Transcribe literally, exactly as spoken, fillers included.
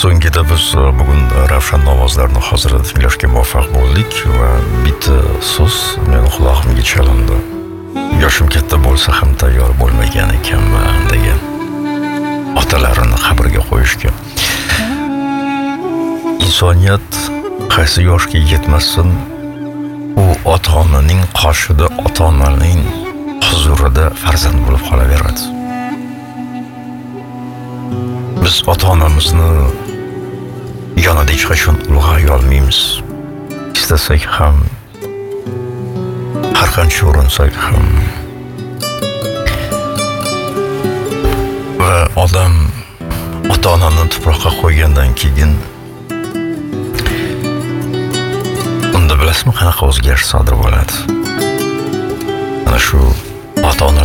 So'ngida biz bugun Ravshan ovozlarini hozirda tinglashga muvaffaq bo'ldik va bitta so'z meni quloqimga chalindi. Yoshim katta bo'lsa ham tayyor bo'lmagan ekanman degan. Otalarini qabrga qo'yishga. Insoniyat qaysi yoshga yetmasin, u ota-onaning qoshida, ota-onaning huzurida farzand bo'lib qolaveradi. Biz ota-onamizni yonida hech qachon ulg'ay olmaymiz. Istasak ham, har qancha urinsak ham. Va odam ota-onani tuproqqa qo'ygandan keyin unda bilasizmi qanaqa o'zgarish sodir bo'ladi? Mana shu ota-ona